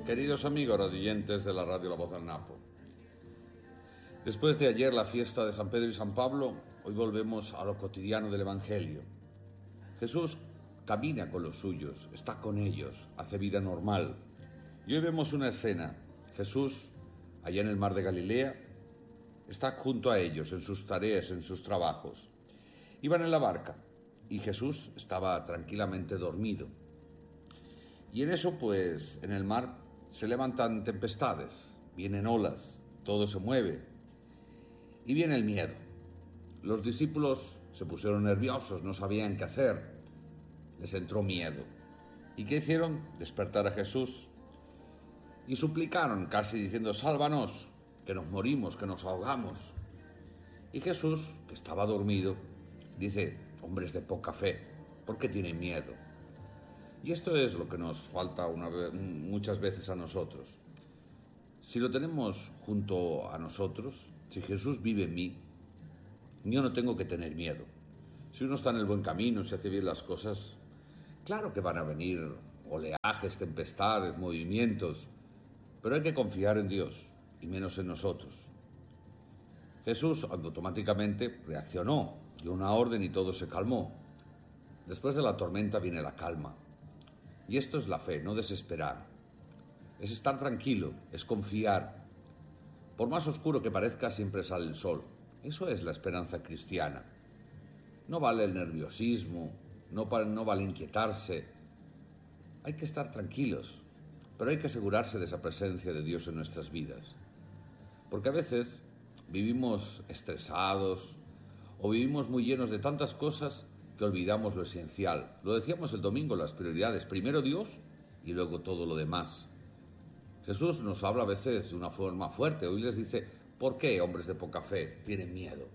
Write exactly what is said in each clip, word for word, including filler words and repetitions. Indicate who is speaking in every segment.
Speaker 1: Queridos amigos radioyentes de la radio La Voz del Napo, después de ayer la fiesta de San Pedro y San Pablo, hoy volvemos a lo cotidiano del Evangelio. Jesús camina con los suyos, está con ellos, hace vida normal. Y hoy vemos una escena. Jesús, allá en el mar de Galilea, está junto a ellos en sus tareas, en sus trabajos. Iban en la barca y Jesús estaba tranquilamente dormido. Y en eso, pues, en el mar se levantan tempestades, vienen olas, todo se mueve y viene el miedo. Los discípulos se pusieron nerviosos, no sabían qué hacer, les entró miedo. ¿Y qué hicieron? Despertar a Jesús y suplicaron, casi diciendo: sálvanos, que nos morimos, que nos ahogamos. Y Jesús, que estaba dormido, dice: hombres de poca fe, ¿por qué tienen miedo? Y esto es lo que nos falta una vez, muchas veces a nosotros. Si lo tenemos junto a nosotros, si Jesús vive en mí, yo no tengo que tener miedo. Si uno está en el buen camino, si hace bien las cosas, claro que van a venir oleajes, tempestades, movimientos, pero hay que confiar en Dios, y menos en nosotros. Jesús automáticamente reaccionó, dio una orden y todo se calmó. Después de la tormenta viene la calma. Y esto es la fe, no desesperar. Es estar tranquilo, es confiar. Por más oscuro que parezca, siempre sale el sol. Eso es la esperanza cristiana. No vale el nerviosismo, no, no vale inquietarse. Hay que estar tranquilos, pero hay que asegurarse de esa presencia de Dios en nuestras vidas. Porque a veces vivimos estresados o vivimos muy llenos de tantas cosas que olvidamos lo esencial. Lo decíamos el domingo, las prioridades: primero Dios y luego todo lo demás. Jesús nos habla a veces de una forma fuerte. Hoy les dice: ¿por qué, hombres de poca fe, tienen miedo?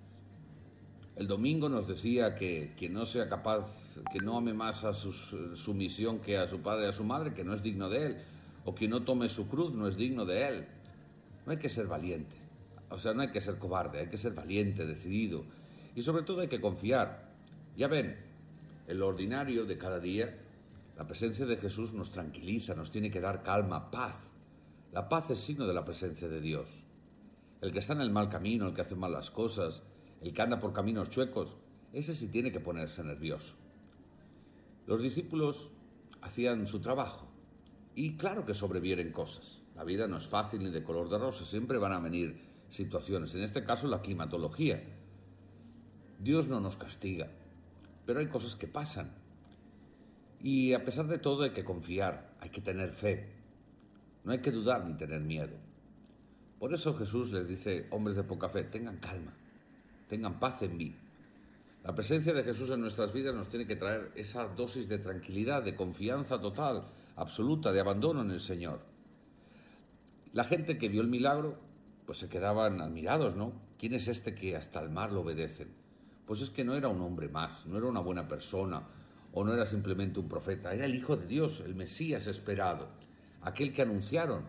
Speaker 1: El domingo nos decía que quien no sea capaz, que no ame más a su, su misión que a su padre y a su madre, que no es digno de él, o quien no tome su cruz no es digno de él. No hay que ser valiente, o sea, no hay que ser cobarde, hay que ser valiente, decidido, y sobre todo hay que confiar. Ya ven, en lo ordinario de cada día, la presencia de Jesús nos tranquiliza, nos tiene que dar calma, paz. La paz es signo de la presencia de Dios. El que está en el mal camino, el que hace mal las cosas, el que anda por caminos chuecos, ese sí tiene que ponerse nervioso. Los discípulos hacían su trabajo y claro que sobrevienen cosas. La vida no es fácil ni de color de rosa, siempre van a venir situaciones. En este caso, la climatología. Dios no nos castiga, pero hay cosas que pasan. Y a pesar de todo hay que confiar, hay que tener fe. No hay que dudar ni tener miedo. Por eso Jesús les dice: hombres de poca fe, tengan calma, tengan paz en mí. La presencia de Jesús en nuestras vidas nos tiene que traer esa dosis de tranquilidad, de confianza total, absoluta, de abandono en el Señor. La gente que vio el milagro, pues se quedaban admirados, ¿no? ¿Quién es este que hasta el mar lo obedecen? Pues es que no era un hombre más, no era una buena persona, o no era simplemente un profeta, era el Hijo de Dios, el Mesías esperado, aquel que anunciaron.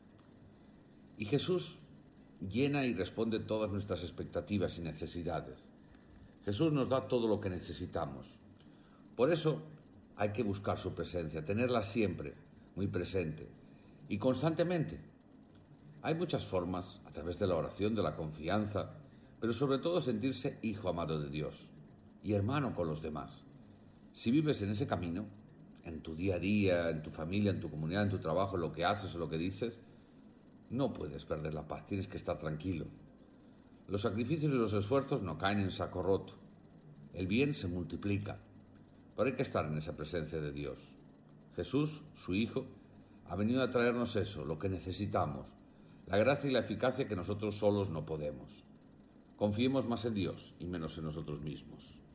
Speaker 1: Y Jesús llena y responde todas nuestras expectativas y necesidades. Jesús nos da todo lo que necesitamos. Por eso hay que buscar su presencia, tenerla siempre muy presente y constantemente. Hay muchas formas, a través de la oración, de la confianza, pero sobre todo sentirse hijo amado de Dios y hermano con los demás. Si vives en ese camino, en tu día a día, en tu familia, en tu comunidad, en tu trabajo, en lo que haces o lo que dices, no puedes perder la paz, tienes que estar tranquilo. Los sacrificios y los esfuerzos no caen en saco roto. El bien se multiplica, pero hay que estar en esa presencia de Dios. Jesús, su Hijo, ha venido a traernos eso, lo que necesitamos, la gracia y la eficacia que nosotros solos no podemos. Confiemos más en Dios y menos en nosotros mismos.